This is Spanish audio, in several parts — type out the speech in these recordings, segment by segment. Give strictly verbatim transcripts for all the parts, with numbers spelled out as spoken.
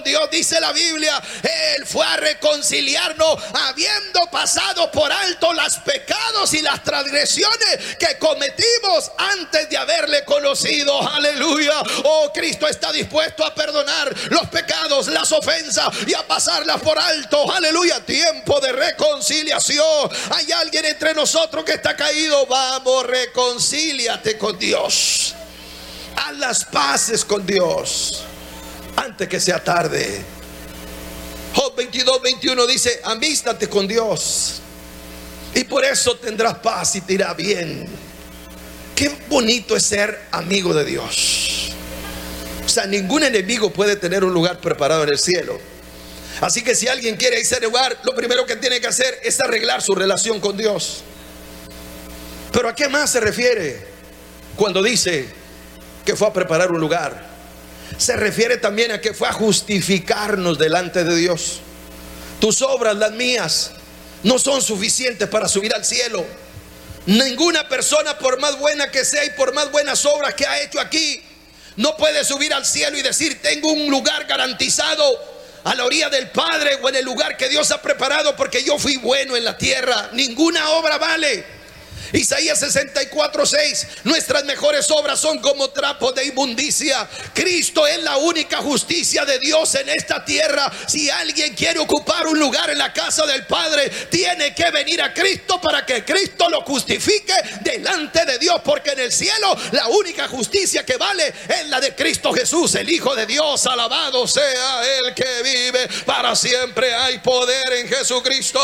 con Dios, dice la Biblia, Él fue a reconciliarnos habiendo pasado por alto los pecados y las transgresiones que cometimos antes de haberle conocido. Aleluya. Oh, Cristo está dispuesto a perdonar los pecados, las ofensas y a pasarlas por alto. Aleluya. Tiempo de reconciliación. Hay alguien entre nosotros que está caído. Vamos, reconcíliate con Dios. Haz las paces con Dios antes que sea tarde. Job veintidós, veintiuno dice: amístate con Dios y por eso tendrás paz y te irá bien. Qué bonito es ser amigo de Dios. O sea, ningún enemigo puede tener un lugar preparado en el cielo. Así que si alguien quiere ese lugar, lo primero que tiene que hacer es arreglar su relación con Dios. Pero ¿a qué más se refiere cuando dice que fue a preparar un lugar? Se refiere también a que fue a justificarnos delante de Dios. Tus obras, las mías, no son suficientes para subir al cielo. Ninguna persona, por más buena que sea y por más buenas obras que ha hecho aquí, no puede subir al cielo y decir: tengo un lugar garantizado a la orilla del Padre o en el lugar que Dios ha preparado porque yo fui bueno en la tierra. Ninguna obra vale. Isaías sesenta y cuatro, seis: nuestras mejores obras son como trapos de inmundicia. Cristo es la única justicia de Dios en esta tierra. Si alguien quiere ocupar un lugar en la casa del Padre, tiene que venir a Cristo para que Cristo lo justifique delante de Dios, porque en el cielo la única justicia que vale es la de Cristo Jesús, el Hijo de Dios. Alabado sea el que vive para siempre. Hay poder en Jesucristo.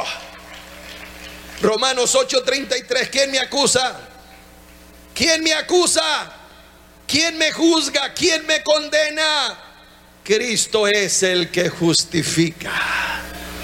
Romanos ocho, treinta y tres: ¿quién me acusa? ¿Quién me acusa? ¿Quién me juzga? ¿Quién me condena? Cristo es el que justifica.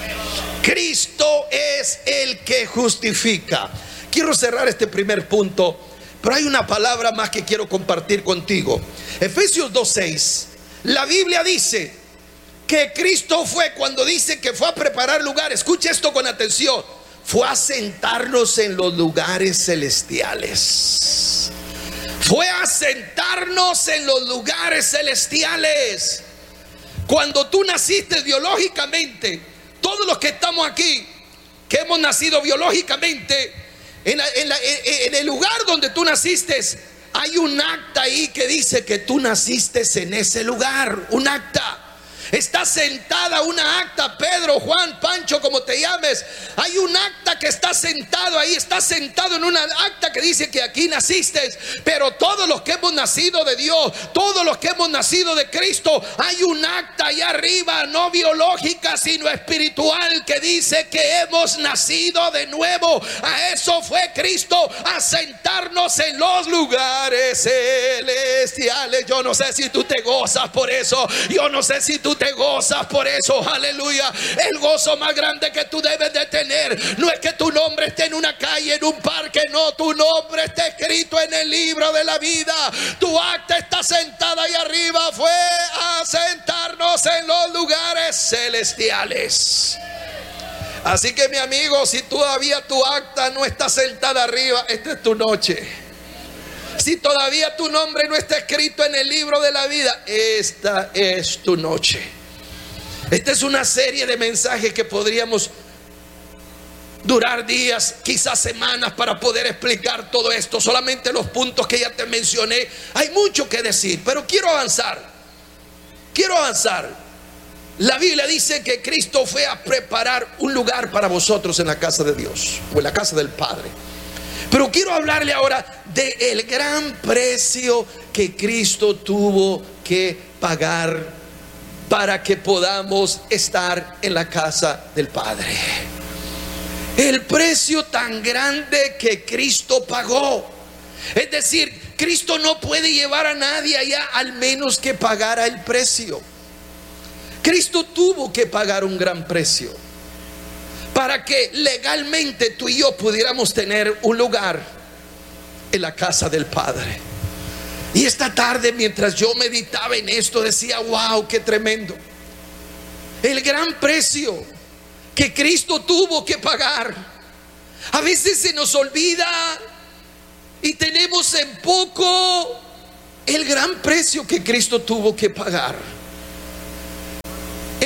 Cristo es el que justifica. Quiero cerrar este primer punto, pero hay una palabra más que quiero compartir contigo. Efesios dos, seis. La Biblia dice que Cristo fue, cuando dice que fue a preparar lugar, escuche esto con atención, fue a sentarnos en los lugares celestiales. Fue a sentarnos en los lugares celestiales. Cuando tú naciste biológicamente, todos los que estamos aquí, que hemos nacido biológicamente, en, la, en, la, en, en el lugar donde tú naciste, hay un acta ahí que dice que tú naciste en ese lugar. Un acta. Está sentada una acta, Pedro, Juan, Pancho, como te llames. Hay un acta que está sentado ahí. Está sentado en una acta que dice que aquí naciste. Pero todos los que hemos nacido de Dios, todos los que hemos nacido de Cristo, hay un acta allá arriba, no biológica sino espiritual, que dice que hemos nacido de nuevo. A eso fue Cristo, a sentarnos en los lugares celestiales. Yo no sé si tú te gozas por eso. Yo no sé si tú te gozas por eso. Aleluya. El gozo más grande que tú debes de tener no es que tu nombre esté en una calle, en un parque. No, tu nombre está escrito en el libro de la vida. Tu acta está sentada ahí arriba. Fue a sentarnos en los lugares celestiales. Así que, mi amigo, si todavía tu acta no está sentada arriba, esta es tu noche. Si todavía tu nombre no está escrito en el libro de la vida, esta es tu noche. Esta es una serie de mensajes que podríamos durar días, quizás semanas, para poder explicar todo esto. Solamente los puntos que ya te mencioné. Hay mucho que decir, pero quiero avanzar. Quiero avanzar. La Biblia dice que Cristo fue a preparar un lugar para vosotros en la casa de Dios, o en la casa del Padre. Pero quiero hablarle ahora del gran precio que Cristo tuvo que pagar para que podamos estar en la casa del Padre. El precio tan grande que Cristo pagó. Es decir, Cristo no puede llevar a nadie allá al menos que pagara el precio. Cristo tuvo que pagar un gran precio para que legalmente tú y yo pudiéramos tener un lugar en la casa del Padre. Y esta tarde, mientras yo meditaba en esto, decía: wow, qué tremendo. El gran precio que Cristo tuvo que pagar. A veces se nos olvida y tenemos en poco el gran precio que Cristo tuvo que pagar.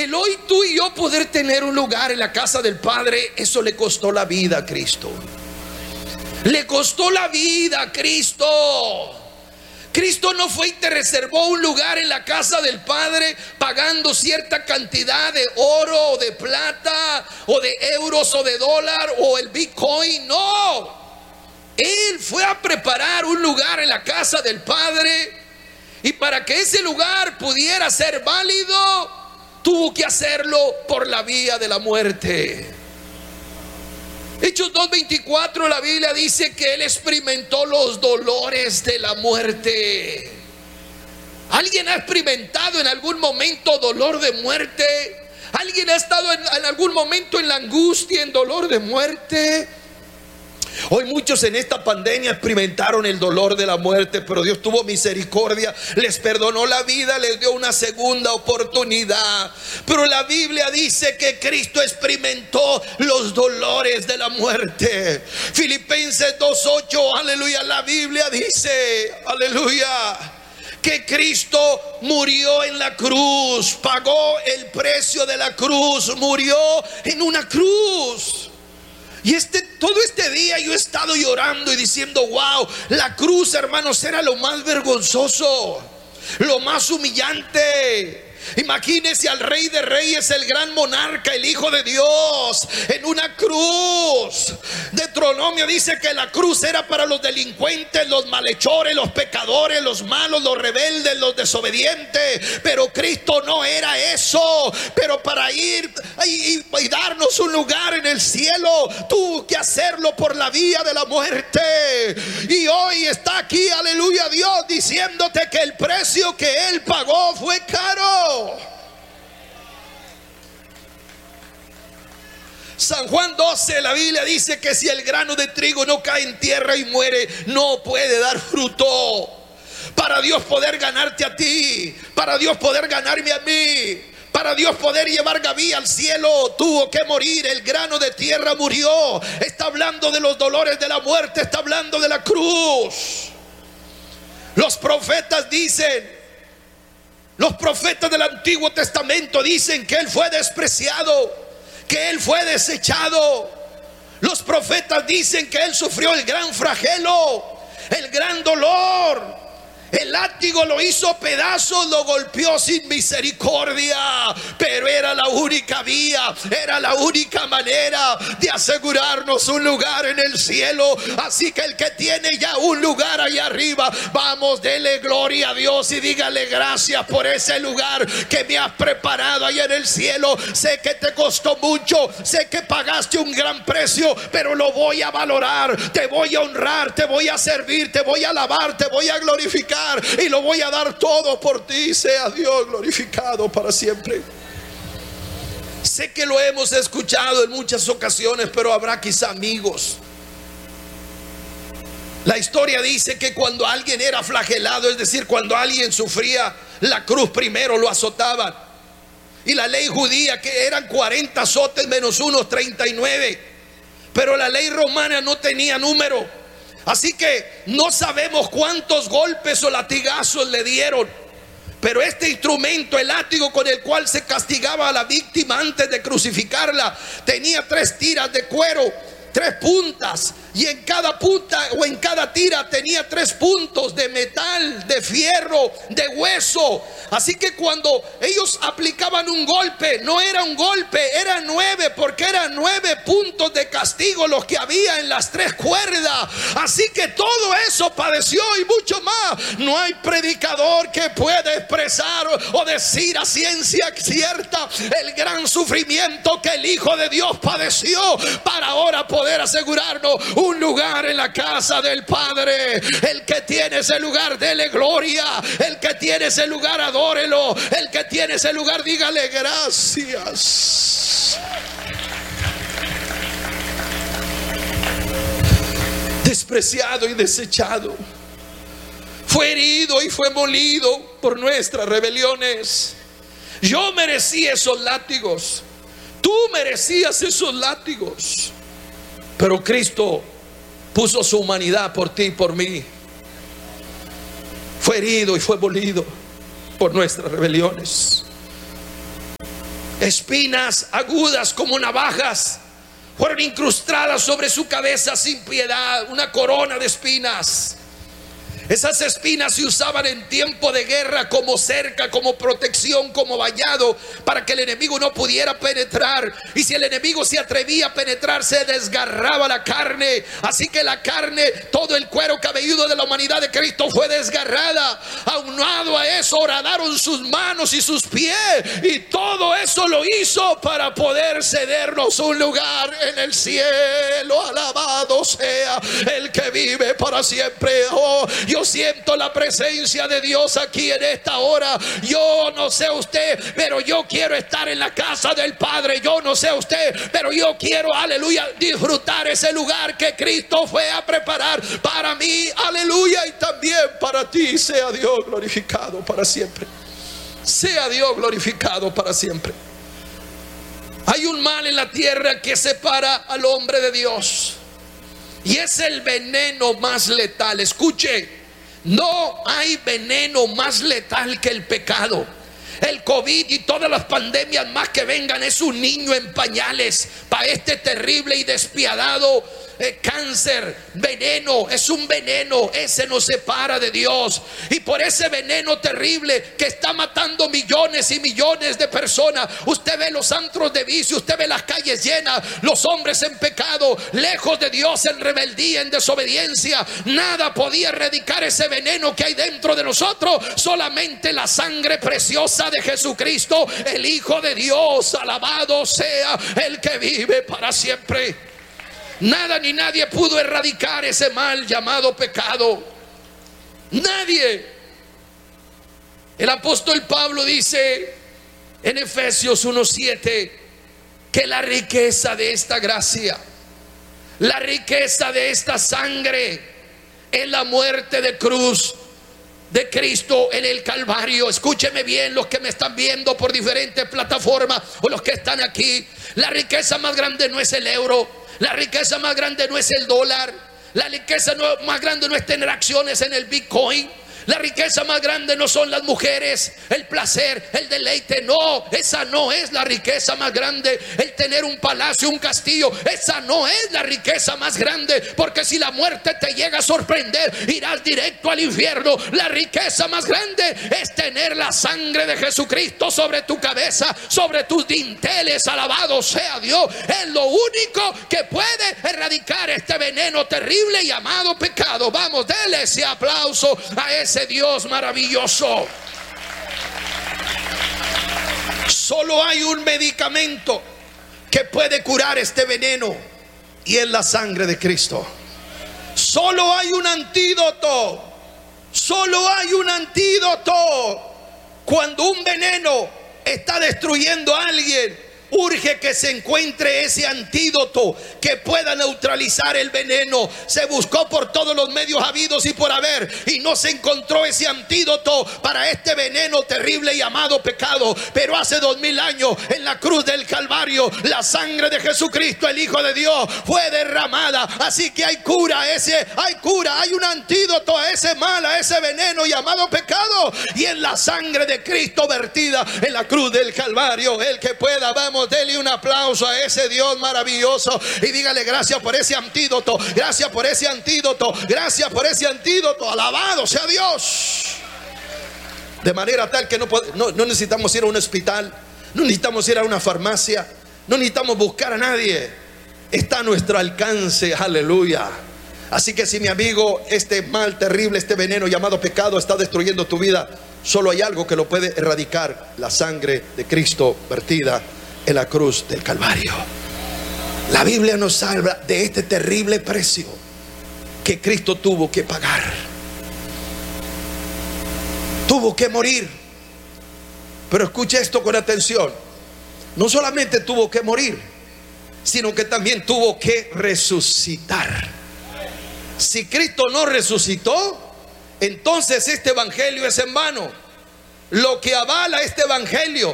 El hoy tú y yo poder tener un lugar en la casa del Padre, eso le costó la vida a Cristo. Le costó la vida a Cristo. Cristo no fue y te reservó un lugar en la casa del Padre pagando cierta cantidad de oro o de plata o de euros o de dólar o el Bitcoin. No, Él fue a preparar un lugar en la casa del Padre, y para que ese lugar pudiera ser válido, tuvo que hacerlo por la vía de la muerte. Hechos dos veinticuatro, la Biblia dice que Él experimentó los dolores de la muerte. ¿Alguien ha experimentado en algún momento dolor de muerte? ¿Alguien ha estado en, en algún momento en la angustia, en dolor de muerte? Hoy muchos en esta pandemia experimentaron el dolor de la muerte, pero Dios tuvo misericordia, les perdonó la vida, les dio una segunda oportunidad. Pero la Biblia dice que Cristo experimentó los dolores de la muerte. Filipenses dos ocho, aleluya, la Biblia dice, aleluya, que Cristo murió en la cruz, pagó el precio de la cruz, murió en una cruz. Y este, todo este día yo he estado llorando y diciendo: wow, la cruz, hermanos, era lo más vergonzoso, lo más humillante. Imagínense al Rey de Reyes, el gran monarca, el Hijo de Dios, en una cruz. Deuteronomio dice que la cruz era para los delincuentes, los malhechores, los pecadores, los malos, los rebeldes, los desobedientes. Pero Cristo no era eso. Pero para ir y, y, y darnos un lugar en el cielo, tuvo que hacerlo por la vía de la muerte. Y hoy está aquí, aleluya, Dios, diciéndote que el precio que Él pagó fue caro. San Juan doce, la Biblia dice que si el grano de trigo no cae en tierra y muere, no puede dar fruto. Para Dios poder ganarte a ti, para Dios poder ganarme a mí, para Dios poder llevar Gaby al cielo, tuvo que morir. El grano de tierra murió. Está hablando de los dolores de la muerte, está hablando de la cruz. Los profetas dicen, los profetas del Antiguo Testamento dicen que Él fue despreciado, que Él fue desechado. Los profetas dicen que Él sufrió el gran flagelo, el gran dolor. El látigo lo hizo pedazos, lo golpeó sin misericordia. Pero era la única vía, era la única manera de asegurarnos un lugar en el cielo. Así que el que tiene ya un lugar allá arriba, vamos, dele gloria a Dios y dígale: gracias por ese lugar que me has preparado allá en el cielo. Sé que te costó mucho, sé que pagaste un gran precio, pero lo voy a valorar, te voy a honrar, te voy a servir, te voy a alabar, te voy a glorificar y lo voy a dar todo por ti. Sea Dios glorificado para siempre. Sé que lo hemos escuchado en muchas ocasiones, pero habrá quizá amigos. La historia dice que cuando alguien era flagelado, es decir, cuando alguien sufría la cruz, primero lo azotaban. Y la ley judía, que eran cuarenta azotes menos unos treinta y nueve, pero la ley romana no tenía número. Así que no sabemos cuántos golpes o latigazos le dieron. Pero este instrumento, el látigo con el cual se castigaba a la víctima antes de crucificarla, tenía tres tiras de cuero, tres puntas, y en cada punta o en cada tira tenía tres puntos de metal, de fierro, de hueso. Así que cuando ellos aplicaban un golpe, no era un golpe, eran nueve, porque eran nueve puntos de castigo los que había en las tres cuerdas. Así que todo eso padeció y mucho más. No hay predicador que pueda expresar o decir a ciencia cierta el gran sufrimiento que el Hijo de Dios padeció para ahora poder asegurarnos un lugar en la casa del Padre. El que tiene ese lugar, dele gloria. El que tiene ese lugar, adórelo. El que tiene ese lugar, dígale gracias. Despreciado y desechado, fue herido y fue molido por nuestras rebeliones. Yo merecí esos látigos, tú merecías esos látigos, pero Cristo puso su humanidad por ti y por mí. Fue herido y fue molido por nuestras rebeliones. Espinas agudas como navajas fueron incrustadas sobre su cabeza sin piedad, una corona de espinas. Esas espinas se usaban en tiempo de guerra como cerca, como protección, como vallado, para que el enemigo no pudiera penetrar. Y si el enemigo se atrevía a penetrar, se desgarraba la carne. Así que la carne, todo el cuero cabelludo de la humanidad de Cristo fue desgarrada. Aunado a eso, horadaron sus manos y sus pies, y todo eso lo hizo para poder cedernos un lugar en el cielo. Alabado sea el que vive para siempre. Oh, yo Yo siento la presencia de Dios aquí en esta hora. Yo no sé usted, pero yo quiero estar en la casa del Padre. Yo no sé usted, pero yo quiero, aleluya, disfrutar ese lugar que Cristo fue a preparar para mí, aleluya, y también para ti. Sea Dios glorificado para siempre. Sea Dios glorificado para siempre. Hay un mal en la tierra que separa al hombre de Dios, y es el veneno más letal. Escuche, no hay veneno más letal que el pecado. El COVID y todas las pandemias más que vengan es un niño en pañales para este terrible y despiadado eh, cáncer. Veneno, es un veneno. Ese nos separa de Dios. Y por ese veneno terrible que está matando millones y millones de personas, usted ve los antros de vicio, usted ve las calles llenas, los hombres en pecado, lejos de Dios, en rebeldía, en desobediencia. Nada podía erradicar ese veneno que hay dentro de nosotros, solamente la sangre preciosa de Jesucristo, el Hijo de Dios. Alabado sea el que vive para siempre. Nada ni nadie pudo erradicar ese mal llamado pecado. Nadie. El apóstol Pablo dice en Efesios uno siete que la riqueza de esta gracia, la riqueza de esta sangre, es la muerte de cruz de Cristo en el Calvario. Escúcheme bien, los que me están viendo por diferentes plataformas o los que están aquí. La riqueza más grande no es el euro. La riqueza más grande no es el dólar. La riqueza no, más grande no es tener acciones en el Bitcoin. La riqueza más grande no son las mujeres, el placer, el deleite. No, esa no es la riqueza más grande. El tener un palacio, un castillo, esa no es la riqueza más grande. Porque si la muerte te llega a sorprender, irás directo al infierno. La riqueza más grande es tener la sangre de Jesucristo sobre tu cabeza, sobre tus dinteles. Alabado sea Dios. Es lo único que puede erradicar este veneno terrible llamado pecado. Vamos, dele ese aplauso a ese Dios maravilloso. Solo hay un medicamento que puede curar este veneno, y es la sangre de Cristo. Solo hay un antídoto. Solo hay un antídoto. Cuando un veneno está destruyendo a alguien, urge que se encuentre ese antídoto que pueda neutralizar el veneno. Se buscó por todos los medios habidos y por haber, y no se encontró ese antídoto para este veneno terrible llamado pecado. Pero hace dos mil años, en la cruz del Calvario, la sangre de Jesucristo, el Hijo de Dios, fue derramada. Así que hay cura, ese, hay cura, hay un antídoto a ese mal, a ese veneno llamado pecado, y en la sangre de Cristo vertida en la cruz del Calvario. El que pueda, vamos, dele un aplauso a ese Dios maravilloso y dígale: gracias por ese antídoto, gracias por ese antídoto, gracias por ese antídoto. Alabado sea Dios. De manera tal que no, no, no necesitamos ir a un hospital, no necesitamos ir a una farmacia, no necesitamos buscar a nadie. Está a nuestro alcance, aleluya. Así que si, mi amigo, este mal terrible, este veneno llamado pecado está destruyendo tu vida, solo hay algo que lo puede erradicar: la sangre de Cristo vertida en la cruz del Calvario. La Biblia nos habla de este terrible precio que Cristo tuvo que pagar. Tuvo que morir. Pero escuche esto con atención: no solamente tuvo que morir, sino que también tuvo que resucitar. Si Cristo no resucitó, entonces este evangelio es en vano. Lo que avala este evangelio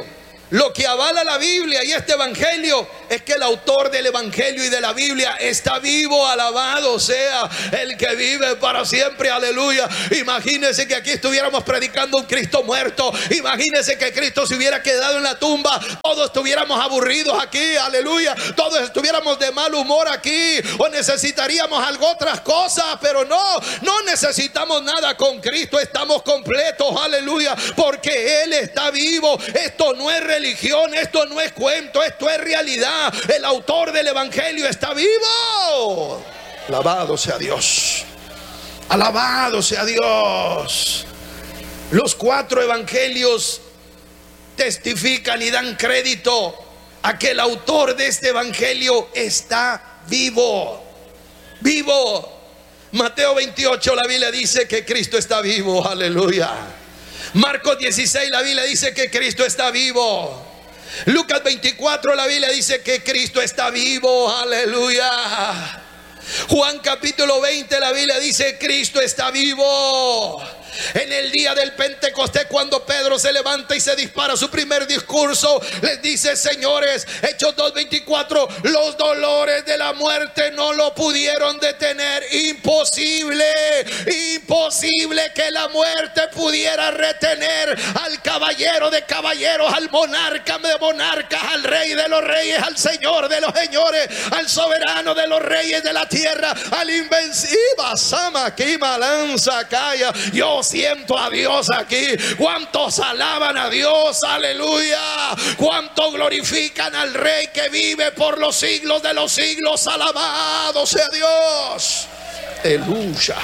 Lo que avala la Biblia y este evangelio es que el autor del evangelio y de la Biblia está vivo. Alabado sea el que vive para siempre, aleluya. Imagínense que aquí estuviéramos predicando un Cristo muerto. Imagínense que Cristo se hubiera quedado en la tumba. Todos estuviéramos aburridos aquí, aleluya. Todos estuviéramos de mal humor aquí, o necesitaríamos algo, otras cosas. Pero no, no necesitamos nada con Cristo. Estamos completos, aleluya, porque Él está vivo. Esto no es religión, esto no es cuento, esto es realidad. El autor del evangelio está vivo. Alabado sea Dios. Alabado sea Dios. Los cuatro evangelios testifican y dan crédito a que el autor de este evangelio está vivo. Vivo. Mateo veintiocho, la Biblia dice que Cristo está vivo. Aleluya. Marcos dieciséis, la Biblia dice que Cristo está vivo. Lucas veinticuatro, la Biblia dice que Cristo está vivo. Aleluya. Juan capítulo veinte, la Biblia dice Cristo está vivo. En el día del Pentecostés, cuando Pedro se levanta y se dispara su primer discurso, les dice: señores, Hechos dos veinticuatro, los dolores de la muerte no lo pudieron detener. Imposible, imposible que la muerte pudiera retener al caballero de caballeros, al monarca de monarcas, al rey de los reyes, al señor de los señores, al soberano de los reyes de la tierra, al invencible. Sama que malanza calla. Yo siento a Dios aquí. ¿Cuántos alaban a Dios? Aleluya. ¿Cuántos glorifican al Rey que vive por los siglos de los siglos? Alabado sea Dios. Aleluya.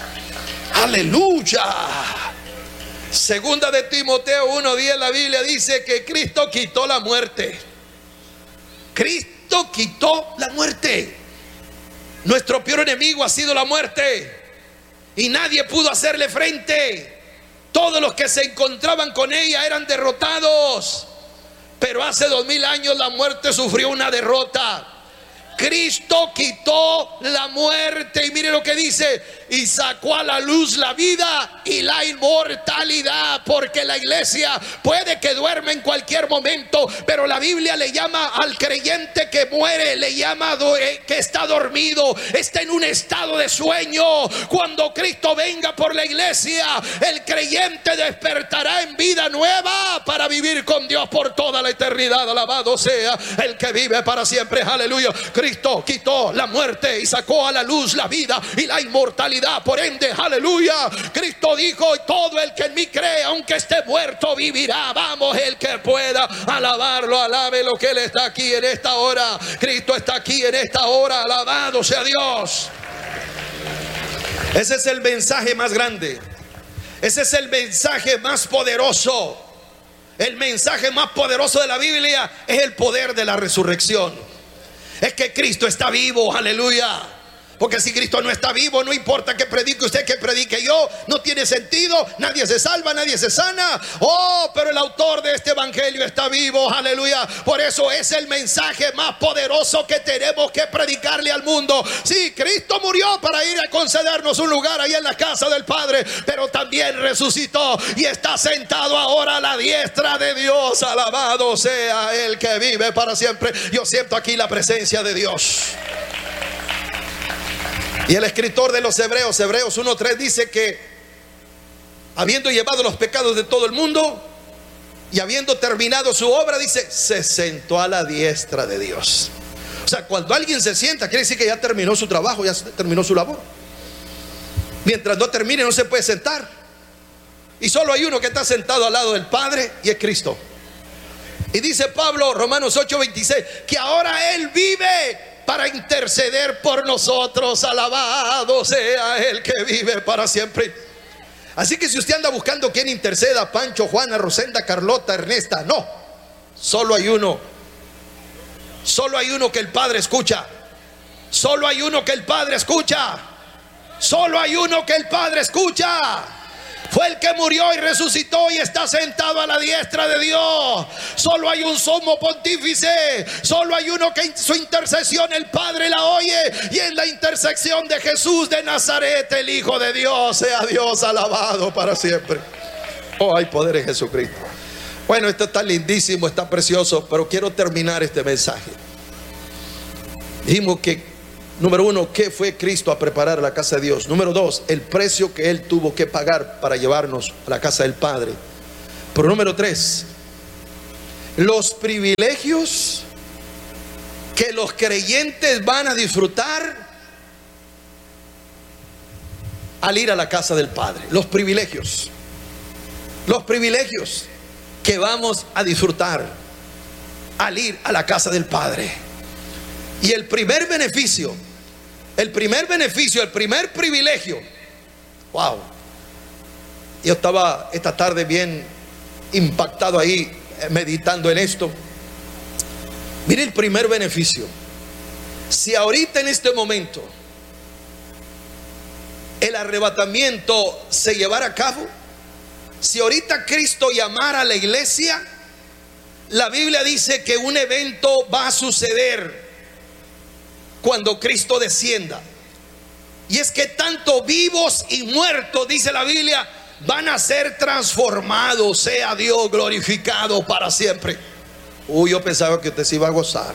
Aleluya. Segunda de Timoteo uno diez, la Biblia dice que Cristo quitó la muerte. Cristo quitó la muerte. Nuestro peor enemigo ha sido la muerte, y nadie pudo hacerle frente. Todos los que se encontraban con ella eran derrotados. Pero hace dos mil años la muerte sufrió una derrota. Cristo quitó la muerte. Y mire lo que dice: y sacó a la luz la vida y la inmortalidad. Porque la iglesia puede que duerme en cualquier momento, pero la Biblia le llama al creyente que muere, le llama que está dormido, está en un estado de sueño. Cuando Cristo venga por la iglesia, el creyente despertará en vida nueva para vivir con Dios por toda la eternidad. Alabado sea el que vive para siempre. Aleluya. Cristo quitó la muerte y sacó a la luz la vida y la inmortalidad. Por ende, aleluya, Cristo dijo: todo el que en mí cree, aunque esté muerto, vivirá. Vamos, el que pueda alabarlo, alabe lo que Él está aquí en esta hora. Cristo está aquí en esta hora. Alabado sea Dios. Ese es el mensaje más grande. Ese es el mensaje más poderoso. El mensaje más poderoso de la Biblia es el poder de la resurrección. Es que Cristo está vivo, aleluya. Porque si Cristo no está vivo, no importa que predique usted, que predique yo, no tiene sentido. Nadie se salva, nadie se sana. Oh, pero el autor de este evangelio está vivo, aleluya. Por eso es el mensaje más poderoso que tenemos que predicarle al mundo. Sí, Cristo murió para ir a concedernos un lugar ahí en la casa del Padre, pero también resucitó y está sentado ahora a la diestra de Dios. Alabado sea el que vive para siempre. Yo siento aquí la presencia de Dios. Y el escritor de los Hebreos, Hebreos uno tres, dice que habiendo llevado los pecados de todo el mundo y habiendo terminado su obra, dice, se sentó a la diestra de Dios. O sea, cuando alguien se sienta, quiere decir que ya terminó su trabajo, ya terminó su labor. Mientras no termine, no se puede sentar. Y solo hay uno que está sentado al lado del Padre, y es Cristo. Y dice Pablo, Romanos ocho veintiséis, que ahora Él vive para interceder por nosotros. Alabado sea el que vive para siempre. Así que si usted anda buscando quien interceda, Pancho, Juana, Rosenda, Carlota, Ernesta, no, solo hay uno. Solo hay uno que el Padre escucha. Solo hay uno que el Padre escucha. Solo hay uno que el Padre escucha. Fue el que murió y resucitó y está sentado a la diestra de Dios. Solo hay un sumo pontífice. Solo hay uno que en su intercesión el Padre la oye. Y en la intersección de Jesús de Nazaret, el Hijo de Dios, sea Dios alabado para siempre. Oh, hay poder en Jesucristo. Bueno, esto está lindísimo, está precioso, pero quiero terminar este mensaje. Dijimos que, número uno, ¿qué fue Cristo a preparar la casa de Dios? Número dos, el precio que Él tuvo que pagar para llevarnos a la casa del Padre. Pero número tres, los privilegios que los creyentes van a disfrutar al ir a la casa del Padre. Los privilegios, los privilegios que vamos a disfrutar al ir a la casa del Padre. Y el primer beneficio, el primer beneficio, el primer privilegio, wow, yo estaba esta tarde bien impactado ahí, meditando en esto. Mire el primer beneficio. Si ahorita en este momento el arrebatamiento se llevara a cabo, si ahorita Cristo llamara a la iglesia, la Biblia dice que un evento va a suceder cuando Cristo descienda. Y es que tanto vivos y muertos, dice la Biblia, van a ser transformados. Sea Dios glorificado para siempre. Uy, yo pensaba que usted se iba a gozar.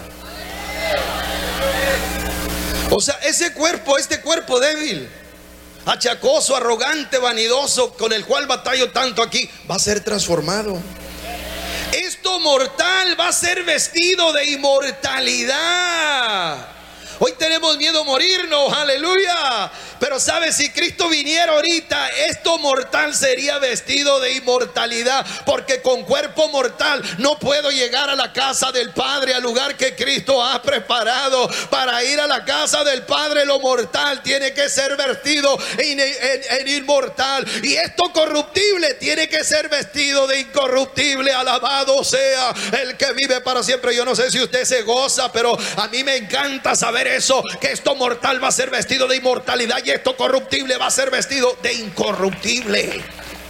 O sea, ese cuerpo, este cuerpo débil, achacoso, arrogante, vanidoso, con el cual batallo tanto aquí, va a ser transformado. Esto mortal va a ser vestido de inmortalidad. Hoy tenemos miedo a morirnos, aleluya. Pero sabes, si Cristo viniera ahorita, esto mortal sería vestido de inmortalidad, porque con cuerpo mortal no puedo llegar a la casa del Padre, al lugar que Cristo ha preparado. Para ir a la casa del Padre, lo mortal tiene que ser vestido en, en, en inmortal, y esto corruptible tiene que ser vestido de incorruptible. Alabado sea el que vive para siempre. Yo no sé si usted se goza, pero a mí me encanta saber eso, que esto mortal va a ser vestido de inmortalidad y esto corruptible va a ser vestido de incorruptible.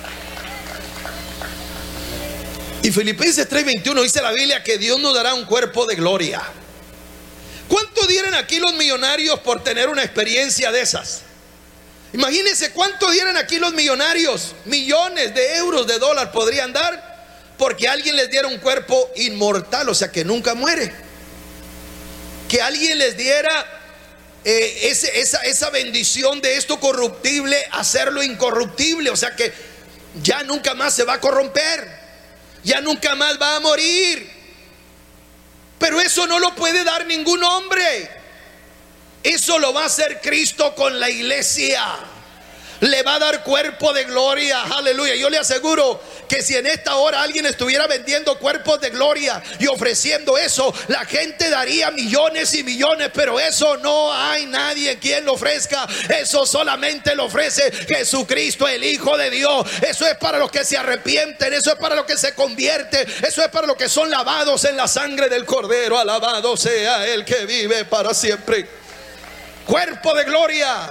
Y Filipenses tres veintiuno dice la Biblia que Dios nos dará un cuerpo de gloria. ¿Cuánto dieran aquí los millonarios por tener una experiencia de esas? Imagínense cuánto dieran aquí los millonarios. Millones de euros, de dólares podrían dar porque alguien les diera un cuerpo inmortal, o sea que nunca muere. Que alguien les diera eh, ese, esa, esa bendición de esto corruptible, hacerlo incorruptible, o sea que ya nunca más se va a corromper, ya nunca más va a morir. Pero eso no lo puede dar ningún hombre. Eso lo va a hacer Cristo con la iglesia. Le va a dar cuerpo de gloria, aleluya. Yo le aseguro que si en esta hora alguien estuviera vendiendo cuerpos de gloria y ofreciendo eso, la gente daría millones y millones. Pero eso no hay nadie quien lo ofrezca. Eso solamente lo ofrece Jesucristo, el Hijo de Dios. Eso es para los que se arrepienten, eso es para los que se convierten, eso es para los que son lavados en la sangre del Cordero. Alabado sea el que vive para siempre. Cuerpo de gloria,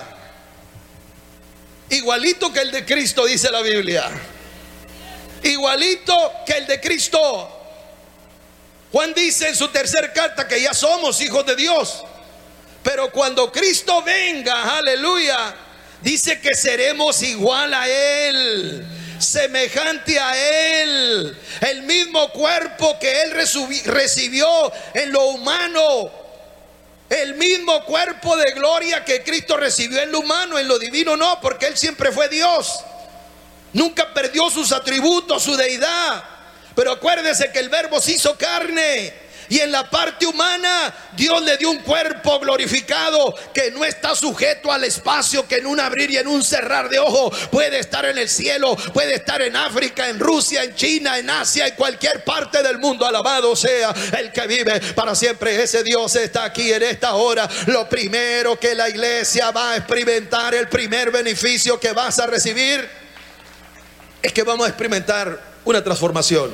igualito que el de Cristo, dice la Biblia. Igualito que el de Cristo. Juan dice en su tercer carta que ya somos hijos de Dios. Pero cuando Cristo venga, aleluya, dice que seremos igual a Él, semejante a Él. El mismo cuerpo que Él recibió en lo humano, el mismo cuerpo de gloria que Cristo recibió en lo humano, en lo divino no, porque Él siempre fue Dios. Nunca perdió sus atributos, su deidad. Pero acuérdese que el Verbo se hizo carne, y en la parte humana Dios le dio un cuerpo glorificado que no está sujeto al espacio, que en un abrir y en un cerrar de ojos puede estar en el cielo, puede estar en África, en Rusia, en China, en Asia, en cualquier parte del mundo. Alabado sea el que vive para siempre. Ese Dios está aquí en esta hora. Lo primero que la iglesia va a experimentar, el primer beneficio que vas a recibir, es que vamos a experimentar una transformación,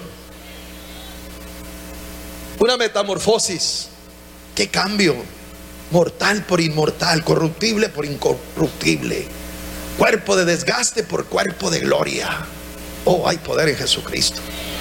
una metamorfosis. ¿Qué cambio? Mortal por inmortal, corruptible por incorruptible, cuerpo de desgaste por cuerpo de gloria. Oh, hay poder en Jesucristo.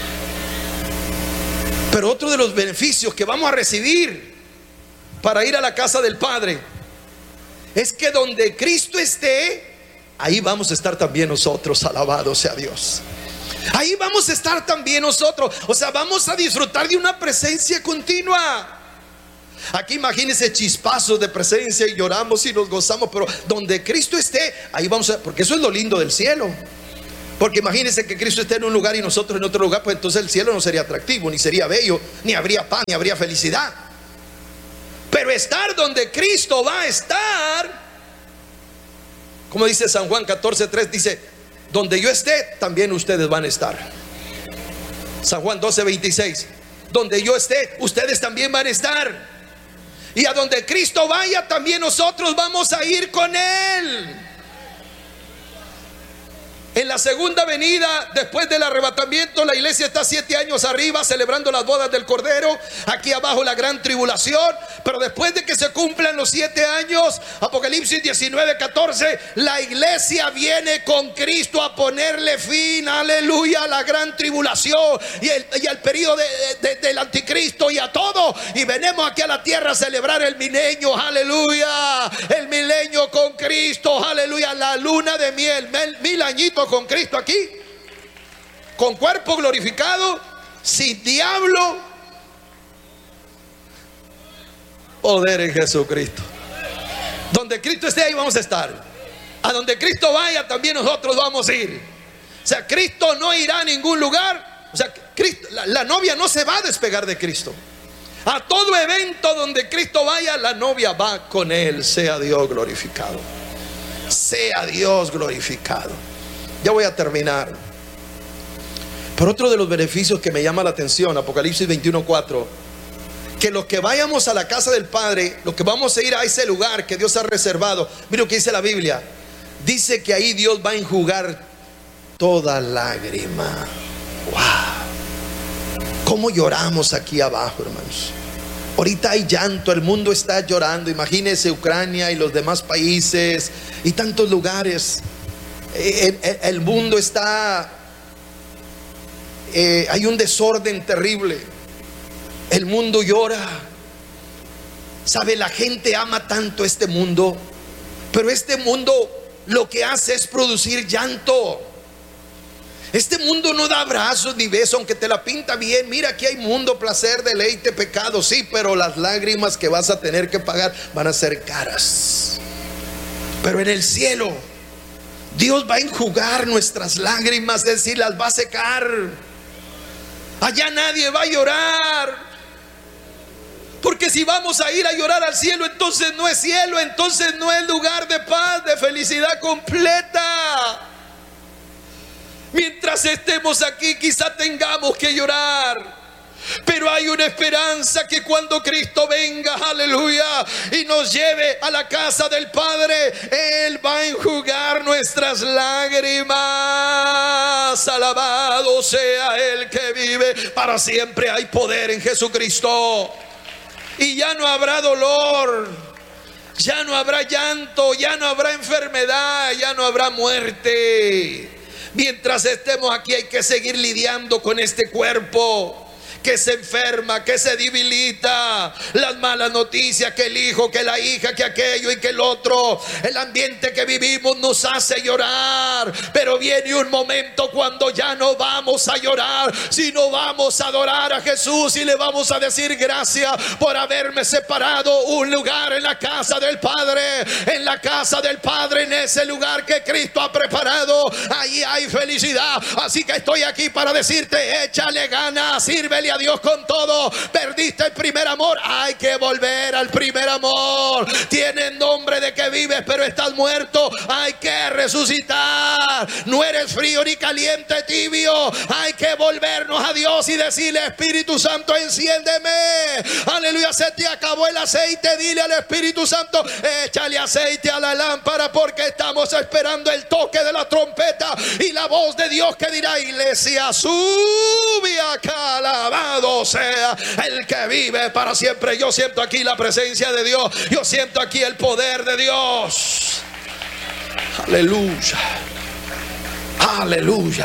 Pero otro de los beneficios que vamos a recibir para ir a la casa del Padre es que donde Cristo esté, ahí vamos a estar también nosotros. Alabado sea Dios. Ahí vamos a estar también nosotros. O sea, vamos a disfrutar de una presencia continua. Aquí imagínense chispazos de presencia y lloramos y nos gozamos, pero donde Cristo esté, ahí vamos a, porque eso es lo lindo del cielo. Porque imagínense que Cristo esté en un lugar y nosotros en otro lugar, pues entonces el cielo no sería atractivo, ni sería bello, ni habría paz, ni habría felicidad. Pero estar donde Cristo va a estar, como dice San Juan catorce tres, dice: donde yo esté, también ustedes van a estar. San Juan doce veintiséis, donde yo esté, ustedes también van a estar. Y a donde Cristo vaya, también nosotros vamos a ir con Él. En la segunda venida, después del arrebatamiento, la iglesia está siete años arriba celebrando las bodas del Cordero. Aquí abajo la gran tribulación. Pero después de que se cumplan los siete años, Apocalipsis diecinueve catorce, la iglesia viene con Cristo a ponerle fin, aleluya, a la gran tribulación y, el, y al periodo de, de, del anticristo y a todo. Y venimos aquí a la tierra a celebrar el milenio, aleluya, el milenio con Cristo, aleluya, la luna de miel, mil, mil añitos con Cristo aquí, con cuerpo glorificado, sin diablo, poder en Jesucristo. Donde Cristo esté, ahí vamos a estar. A donde Cristo vaya, también nosotros vamos a ir. O sea, Cristo no irá a ningún lugar. O sea, Cristo, la, la novia no se va a despegar de Cristo. A todo evento donde Cristo vaya, la novia va con Él. Sea Dios glorificado. Sea Dios glorificado. Ya voy a terminar. Pero otro de los beneficios que me llama la atención, Apocalipsis veintiuno cuatro, que los que vayamos a la casa del Padre, los que vamos a ir a ese lugar que Dios ha reservado, mira lo que dice la Biblia. Dice que ahí Dios va a enjugar toda lágrima. Wow. ¿Cómo lloramos aquí abajo, hermanos? Ahorita hay llanto, el mundo está llorando. Imagínense Ucrania y los demás países y tantos lugares. El, el, el mundo está, eh, hay un desorden terrible. El mundo llora. Sabe, la gente ama tanto este mundo, pero este mundo lo que hace es producir llanto. Este mundo no da abrazos ni besos, aunque te la pinta bien. Mira, aquí hay mundo, placer, deleite, pecado, sí, pero las lágrimas que vas a tener que pagar van a ser caras. Pero en el cielo Dios va a enjugar nuestras lágrimas, es decir, las va a secar. Allá nadie va a llorar. Porque si vamos a ir a llorar al cielo, entonces no es cielo, entonces no es lugar de paz, de felicidad completa. Mientras estemos aquí, quizá tengamos que llorar. Pero hay una esperanza que cuando Cristo venga, aleluya, y nos lleve a la casa del Padre, Él va a enjugar nuestras lágrimas. Alabado sea el que vive para siempre. Hay poder en Jesucristo. Y ya no habrá dolor, ya no habrá llanto, ya no habrá enfermedad, ya no habrá muerte. Mientras estemos aquí hay que seguir lidiando con este cuerpo que se enferma, que se debilita, las malas noticias, que el hijo, que la hija, que aquello y que el otro. El ambiente que vivimos nos hace llorar, pero viene un momento cuando ya no vamos a llorar, sino vamos a adorar a Jesús y le vamos a decir: gracias por haberme separado un lugar en la casa del Padre. En la casa del Padre, en ese lugar que Cristo ha preparado, ahí hay felicidad. Así que estoy aquí para decirte: échale ganas, sírvele a Dios con todo. Perdiste el primer amor, hay que volver al primer amor. Tienes nombre de que vives, pero estás muerto, hay que resucitar. No eres frío ni caliente, tibio. Hay que volvernos a Dios y decirle: Espíritu Santo, enciéndeme. Aleluya, se te acabó el aceite. Dile al Espíritu Santo: échale aceite a la lámpara, porque estamos esperando el toque de la trompeta y la voz de Dios que dirá: iglesia, sube acá, alabado sea el que vive para siempre. Yo siento aquí la presencia de Dios, yo siento aquí el poder de Dios. Aleluya, aleluya.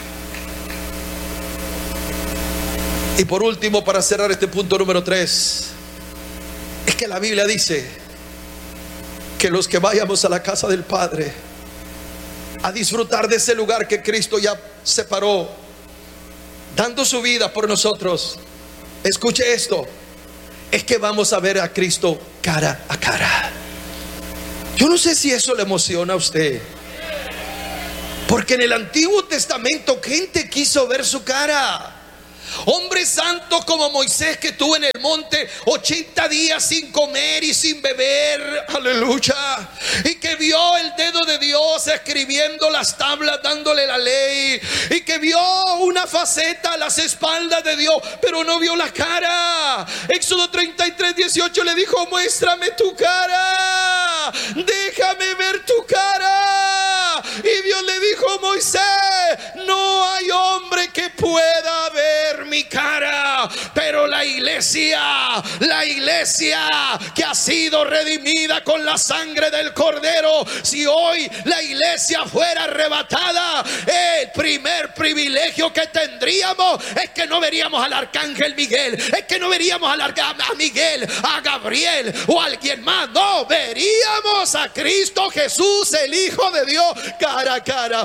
Y por último, para cerrar este punto número tres, es que la Biblia dice que los que vayamos a la casa del Padre a disfrutar de ese lugar que Cristo ya se paró, dando su vida por nosotros. Escuche esto, es que vamos a ver a Cristo cara a cara. Yo no sé si eso le emociona a usted, porque en el Antiguo Testamento gente quiso ver su cara. Hombres santos como Moisés, que estuvo en el monte ochenta días sin comer y sin beber, aleluya, y que vio el dedo de Dios escribiendo las tablas, dándole la ley, y que vio una faceta a las espaldas de Dios, pero no vio la cara. Éxodo treinta y tres, dieciocho le dijo: muéstrame tu cara, déjame ver tu cara. Y Dios le dijo: Moisés, no hay hombre que pueda ver mi cara, pero la iglesia, la iglesia que ha sido redimida con la sangre del Cordero, si hoy la iglesia fuera arrebatada, el primer privilegio que tendríamos es que no veríamos al arcángel Miguel, es que no veríamos al arcángel a Miguel, a Gabriel o a alguien más. No, veríamos a Cristo Jesús, el Hijo de Dios, cara a cara.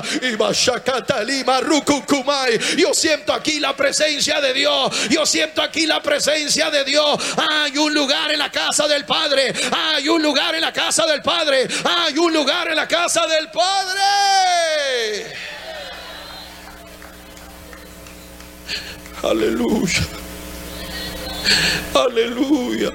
Yo siento aquí la presencia de Dios, yo siento aquí la presencia de Dios. Hay un lugar en la casa del Padre, hay un lugar en la casa del Padre, hay un lugar en la casa del Padre. Aleluya, aleluya.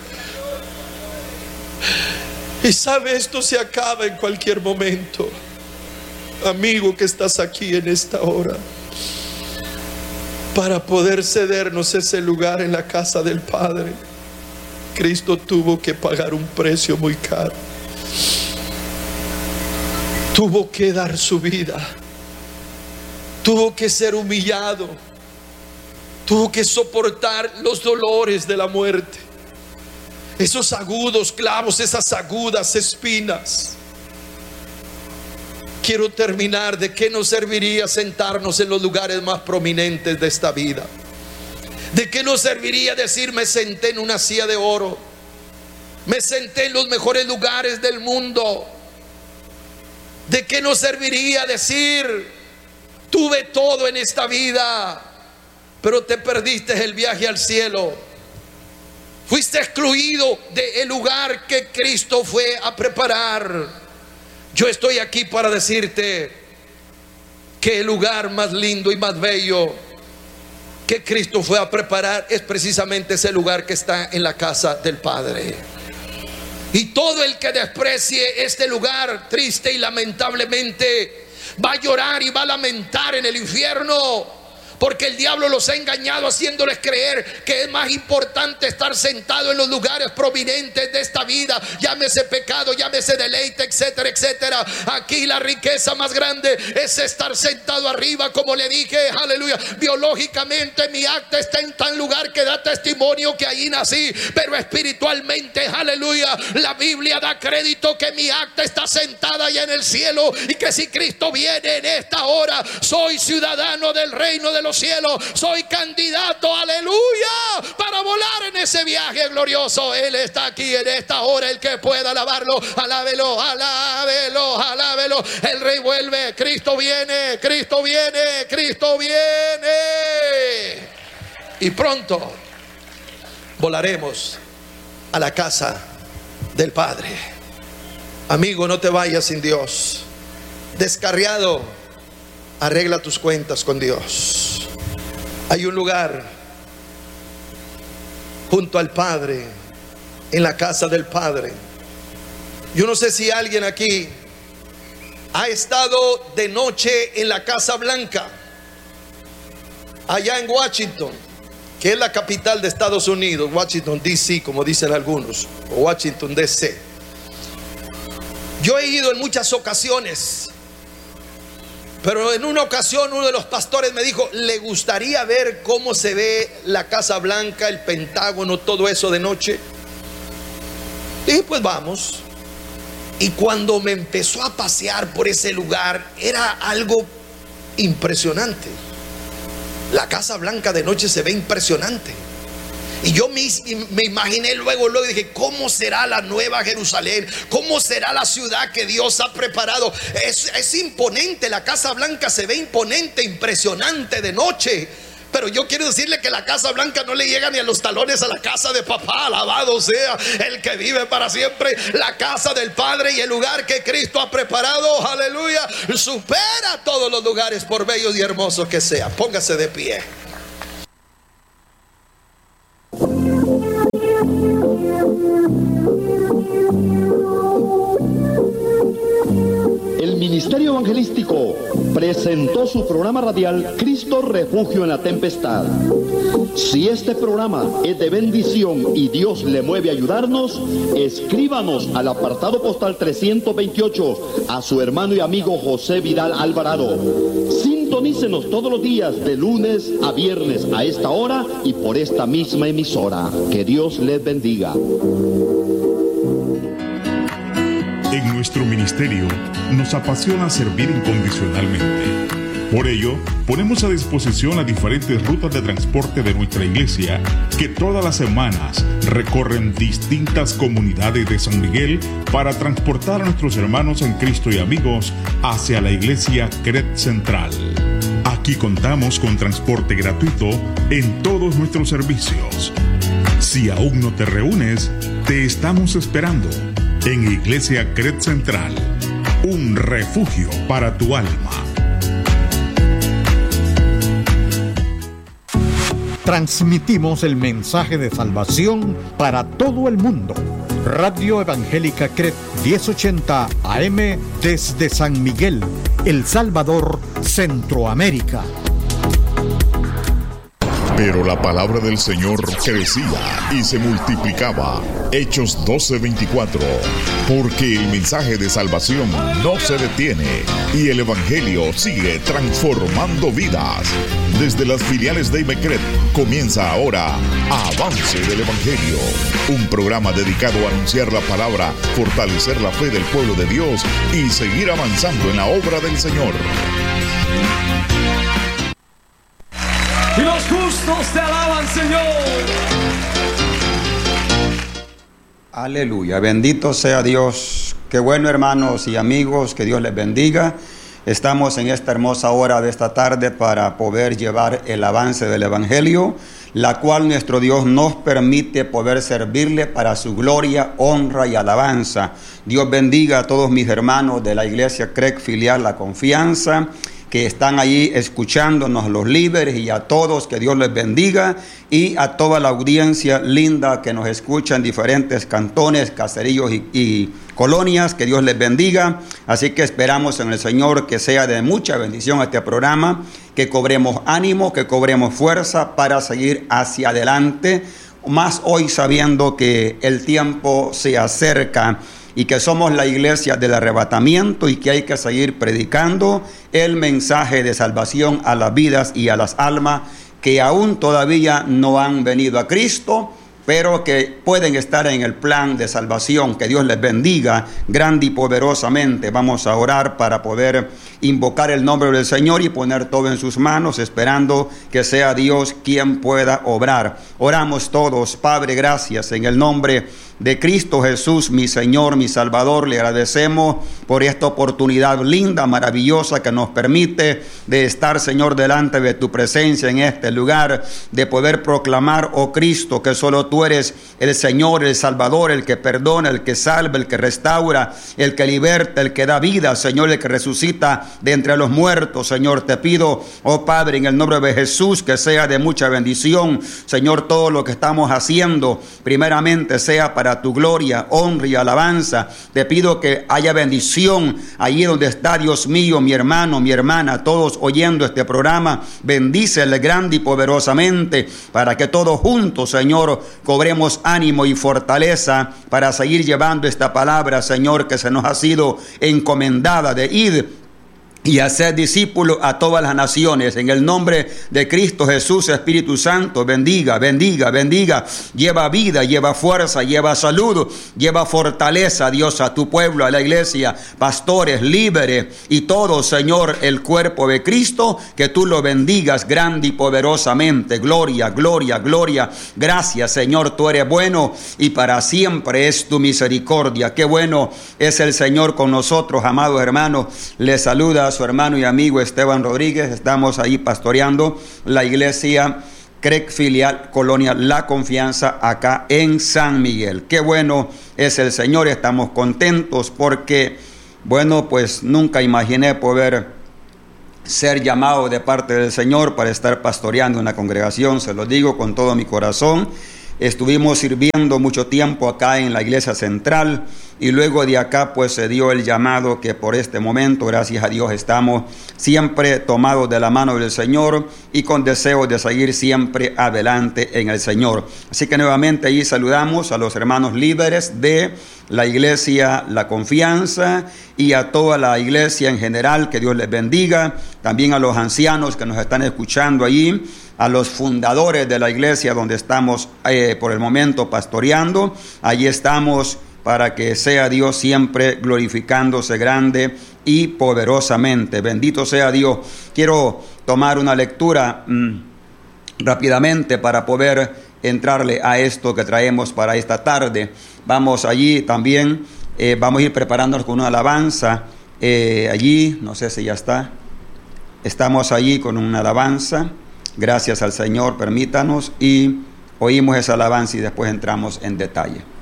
Y sabe, esto se acaba en cualquier momento. Amigo que estás aquí en esta hora, para poder cedernos ese lugar en la casa del Padre, Cristo tuvo que pagar un precio muy caro. Tuvo que dar su vida, tuvo que ser humillado, tuvo que soportar los dolores de la muerte, esos agudos clavos, esas agudas espinas. Quiero terminar. ¿De qué nos serviría sentarnos en los lugares más prominentes de esta vida? ¿De qué nos serviría decir: me senté en una silla de oro, me senté en los mejores lugares del mundo? ¿De qué nos serviría decir: tuve todo en esta vida, pero te perdiste el viaje al cielo? Fuiste excluido del lugar que Cristo fue a preparar. Yo estoy aquí para decirte que el lugar más lindo y más bello que Cristo fue a preparar es precisamente ese lugar que está en la casa del Padre. Y todo el que desprecie este lugar, triste y lamentablemente, va a llorar y va a lamentar en el infierno, porque el diablo los ha engañado haciéndoles creer que es más importante estar sentado en los lugares prominentes de esta vida, llámese pecado, llámese deleite, etcétera, etcétera. Aquí la riqueza más grande es estar sentado arriba, como le dije, aleluya. Biológicamente mi acta está en tal lugar que da testimonio que ahí nací, pero espiritualmente, aleluya, la Biblia da crédito que mi acta está sentada allá en el cielo, y que si Cristo viene en esta hora, soy ciudadano del reino de los cielos, soy candidato, aleluya, para volar en ese viaje glorioso. Él está aquí en esta hora, el que pueda alabarlo, alábelo, alábelo, alábelo. El Rey vuelve, Cristo viene, Cristo viene, Cristo viene, y pronto volaremos a la casa del Padre. Amigo, no te vayas sin Dios. Descarriado, arregla tus cuentas con Dios. Hay un lugar junto al Padre, en la casa del Padre. Yo no sé si alguien aquí ha estado de noche en la Casa Blanca, allá en Washington, que es la capital de Estados Unidos, Washington D C, como dicen algunos, o Washington D C. Yo he ido en muchas ocasiones, pero en una ocasión uno de los pastores me dijo: le gustaría ver cómo se ve la Casa Blanca, el Pentágono, todo eso de noche. Y pues vamos. Y cuando me empezó a pasear por ese lugar, era algo impresionante. La Casa Blanca de noche se ve impresionante. Y yo me, me imaginé luego, luego dije, ¿cómo será la nueva Jerusalén? ¿Cómo será la ciudad que Dios ha preparado? Es, es imponente, la Casa Blanca se ve imponente, impresionante de noche. Pero yo quiero decirle que la Casa Blanca no le llega ni a los talones a la casa de papá. Alabado sea el que vive para siempre. La casa del Padre y el lugar que Cristo ha preparado, aleluya, supera todos los lugares, por bellos y hermosos que sea. Póngase de pie. El Ministerio Evangelístico presentó su programa radial Cristo Refugio en la Tempestad. Si este programa es de bendición y Dios le mueve a ayudarnos, escríbanos al apartado postal trescientos veintiocho a su hermano y amigo José Vidal Alvarado. Sintonícenos todos los días de lunes a viernes a esta hora y por esta misma emisora. Que Dios les bendiga. En nuestro ministerio nos apasiona servir incondicionalmente. Por ello, ponemos a disposición las diferentes rutas de transporte de nuestra iglesia que todas las semanas recorren distintas comunidades de San Miguel para transportar a nuestros hermanos en Cristo y amigos hacia la iglesia C R E T Central. Aquí contamos con transporte gratuito en todos nuestros servicios. Si aún no te reúnes, te estamos esperando en Iglesia C R E T Central, un refugio para tu alma. Transmitimos el mensaje de salvación para todo el mundo. Radio Evangélica C R E T diez ochenta A M desde San Miguel, El Salvador, Centroamérica. Pero la palabra del Señor crecía y se multiplicaba. Hechos doce veinticuatro. Porque el mensaje de salvación no se detiene y el Evangelio sigue transformando vidas. Desde las filiales de I M E C R E T comienza ahora Avance del Evangelio, un programa dedicado a anunciar la palabra, fortalecer la fe del pueblo de Dios y seguir avanzando en la obra del Señor. Y los justos te alaban, Señor. Aleluya, bendito sea Dios. Qué bueno, hermanos y amigos, que Dios les bendiga. Estamos en esta hermosa hora de esta tarde para poder llevar el avance del Evangelio, la cual nuestro Dios nos permite poder servirle para su gloria, honra y alabanza. Dios bendiga a todos mis hermanos de la iglesia C R E C filial La Confianza, que están allí escuchándonos, los líderes, y a todos, que Dios les bendiga, y a toda la audiencia linda que nos escucha en diferentes cantones, caseríos y, y colonias, que Dios les bendiga. Así que esperamos en el Señor que sea de mucha bendición este programa, que cobremos ánimo, que cobremos fuerza para seguir hacia adelante, más hoy sabiendo que el tiempo se acerca y que somos la iglesia del arrebatamiento y que hay que seguir predicando el mensaje de salvación a las vidas y a las almas que aún todavía no han venido a Cristo, pero que pueden estar en el plan de salvación. Que Dios les bendiga grande y poderosamente. Vamos a orar para poder invocar el nombre del Señor y poner todo en sus manos, esperando que sea Dios quien pueda obrar. Oramos todos. Padre, gracias en el nombre de Cristo Jesús, mi Señor, mi Salvador. Le agradecemos por esta oportunidad linda, maravillosa, que nos permite de estar, Señor, delante de tu presencia en este lugar, de poder proclamar, oh Cristo, que solo tú eres el Señor, el Salvador, el que perdona, el que salva, el que restaura, el que liberta, el que da vida, Señor, el que resucita de entre los muertos. Señor, te pido, oh Padre, en el nombre de Jesús, que sea de mucha bendición, Señor, todo lo que estamos haciendo, primeramente sea para tu gloria, honra y alabanza. Te pido que haya bendición allí donde está, Dios mío, mi hermano, mi hermana, todos oyendo este programa. Bendícele grande y poderosamente, para que todos juntos, Señor, cobremos ánimo y fortaleza para seguir llevando esta palabra, Señor, que se nos ha sido encomendada de ir y hacer discípulos a todas las naciones. En el nombre de Cristo Jesús, Espíritu Santo, bendiga, bendiga, bendiga. Lleva vida, lleva fuerza, lleva salud, lleva fortaleza, Dios, a tu pueblo, a la iglesia, pastores, líderes y todo, Señor, el cuerpo de Cristo, que tú lo bendigas grande y poderosamente. Gloria, gloria, gloria. Gracias, Señor, tú eres bueno y para siempre es tu misericordia. Qué bueno es el Señor con nosotros, amados hermanos. Les saluda a su hermano y amigo Esteban Rodríguez. Estamos ahí pastoreando la iglesia C R E C Filial Colonia La Confianza acá en San Miguel. Qué bueno es el Señor. Estamos contentos porque, bueno, pues nunca imaginé poder ser llamado de parte del Señor para estar pastoreando una congregación. Se lo digo con todo mi corazón. Estuvimos sirviendo mucho tiempo acá en la iglesia central y luego de acá pues se dio el llamado que por este momento, gracias a Dios, estamos siempre tomados de la mano del Señor y con deseo de seguir siempre adelante en el Señor. Así que nuevamente ahí saludamos a los hermanos líderes de la iglesia La Confianza y a toda la iglesia en general, que Dios les bendiga. También a los ancianos que nos están escuchando allí, a los fundadores de la iglesia donde estamos eh, por el momento pastoreando. Allí estamos para que sea Dios siempre glorificándose grande y poderosamente. Bendito sea Dios. Quiero tomar una lectura mmm, rápidamente para poder entrarle a esto que traemos para esta tarde. Vamos allí también, eh, vamos a ir preparándonos con una alabanza. Eh, allí, no sé si ya está. Estamos allí con una alabanza. Gracias al Señor, permítanos, y oímos esa alabanza y después entramos en detalle.